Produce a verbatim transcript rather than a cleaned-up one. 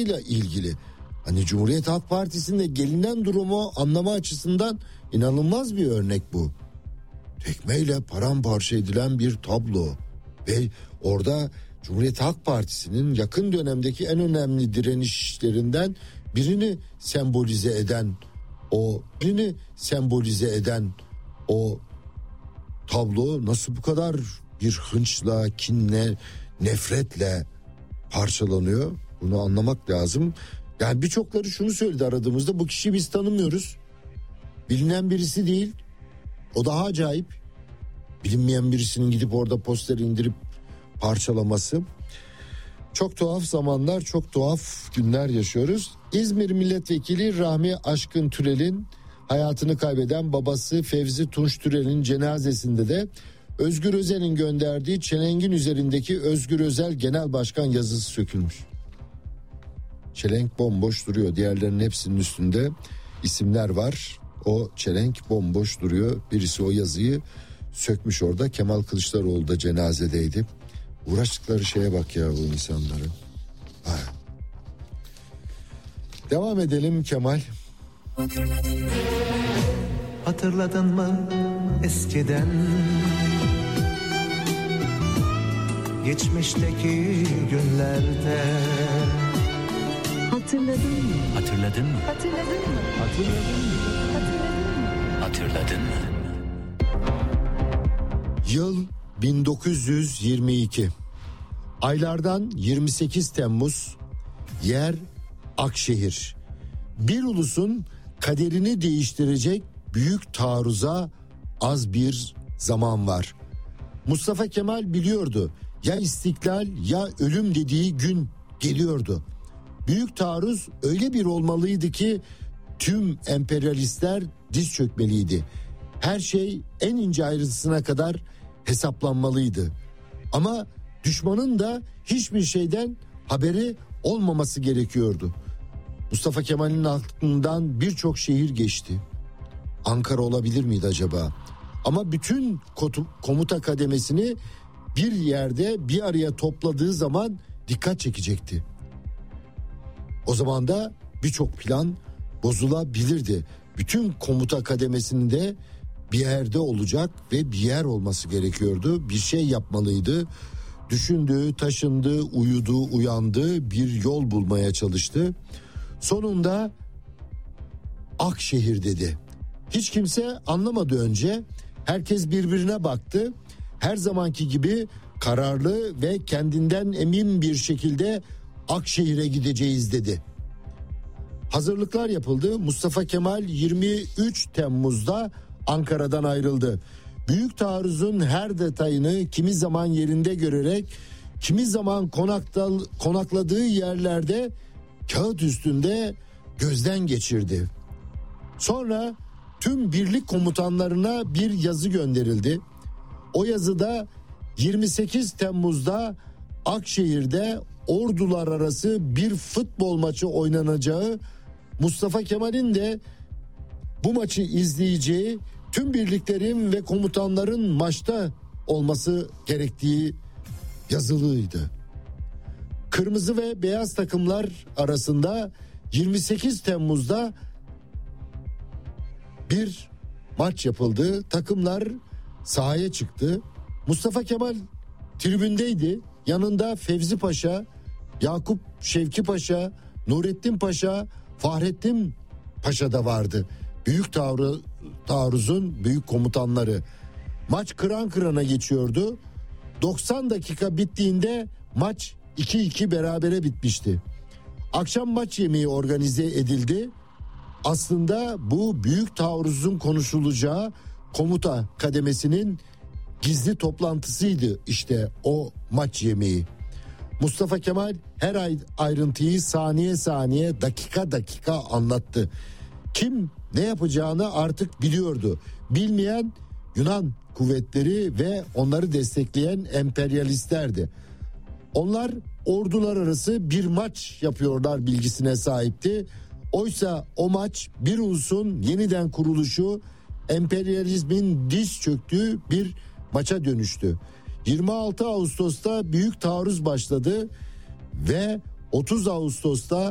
tavrıyla ilgili. Hani Cumhuriyet Halk Partisi'nde gelinen durumu anlama açısından inanılmaz bir örnek bu. Tekmeyle paramparça edilen bir tablo ve orada Cumhuriyet Halk Partisi'nin yakın dönemdeki en önemli direnişlerinden birini sembolize eden o birini sembolize eden o tablo nasıl bu kadar bir hınçla, kinle, nefretle parçalanıyor? Bunu anlamak lazım. Yani birçokları şunu söyledi aradığımızda, bu kişiyi biz tanımıyoruz. Bilinen birisi değil. O daha acayip. Bilinmeyen birisinin gidip orada poster indirip parçalaması. Çok tuhaf zamanlar, çok tuhaf günler yaşıyoruz. İzmir Milletvekili Rahmi Aşkın Türel'in hayatını kaybeden babası Fevzi Tunç Türel'in cenazesinde de Özgür Özel'in gönderdiği çelengin üzerindeki Özgür Özel Genel Başkan yazısı sökülmüş. Çelenk bomboş duruyor. Diğerlerinin hepsinin üstünde isimler var. O çelenk bomboş duruyor. Birisi o yazıyı sökmüş orada. Kemal Kılıçdaroğlu da cenazedeydi. Uğraştıkları şeye bak ya bu insanların. Ha. Devam edelim Kemal. Hatırladın mı eskiden geçmişteki günlerde? Hatırladın mı? Hatırladın mı? Hatırladın mı? Hatırladın mı? Hatırladın mı? Hatırladın mı? Yıl bin dokuz yüz yirmi iki. Aylardan yirmi sekiz Temmuz. Yer Akşehir. Bir ulusun kaderini değiştirecek büyük taarruza az bir zaman var. Mustafa Kemal biliyordu. Ya istiklal ya ölüm dediği gün geliyordu. Büyük taarruz öyle bir olmalıydı ki tüm emperyalistler diz çökmeliydi. Her şey en ince ayrıntısına kadar hesaplanmalıydı. Ama düşmanın da hiçbir şeyden haberi olmaması gerekiyordu. Mustafa Kemal'in aklından birçok şehir geçti. Ankara olabilir miydi acaba? Ama bütün komuta kademesini bir yerde bir araya topladığı zaman dikkat çekecekti. O zaman da birçok plan bozulabilirdi. Bütün komuta kademesinde bir yerde olacak ve bir yer olması gerekiyordu. Bir şey yapmalıydı. Düşündü, taşındı, uyudu, uyandı, bir yol bulmaya çalıştı. Sonunda Akşehir dedi. Hiç kimse anlamadı önce. Herkes birbirine baktı. Her zamanki gibi kararlı ve kendinden emin bir şekilde Akşehir'e gideceğiz dedi. Hazırlıklar yapıldı. Mustafa Kemal yirmi üç Temmuz'da Ankara'dan ayrıldı. Büyük taarruzun her detayını kimi zaman yerinde görerek, kimi zaman konakta, konakladığı yerlerde kağıt üstünde gözden geçirdi. Sonra tüm birlik komutanlarına bir yazı gönderildi. O yazıda yirmi sekiz Temmuz'da Akşehir'de ordular arası bir futbol maçı oynanacağı, Mustafa Kemal'in de bu maçı izleyeceği, tüm birliklerin ve komutanların maçta olması gerektiği yazılıydı. Kırmızı ve beyaz takımlar arasında yirmi sekiz Temmuz'da bir maç yapıldı. Takımlar sahaya çıktı. Mustafa Kemal tribündeydi. Yanında Fevzi Paşa, Yakup Şevki Paşa, Nurettin Paşa, Fahrettin Paşa da vardı. Büyük taarruz, taarruzun büyük komutanları. Maç kıran kırana geçiyordu. doksan dakika bittiğinde maç iki iki berabere bitmişti. Akşam maç yemeği organize edildi. Aslında bu büyük taarruzun konuşulacağı komuta kademesinin gizli toplantısıydı işte o maç yemeği. Mustafa Kemal her ayrıntıyı saniye saniye, dakika dakika anlattı. Kim ne yapacağını artık biliyordu. Bilmeyen Yunan kuvvetleri ve onları destekleyen emperyalistlerdi. Onlar ordular arası bir maç yapıyorlar bilgisine sahipti. Oysa o maç bir ulusun yeniden kuruluşu, emperyalizmin diz çöktüğü bir maça dönüştü. yirmi altı Ağustos'ta büyük taarruz başladı ve otuz Ağustos'ta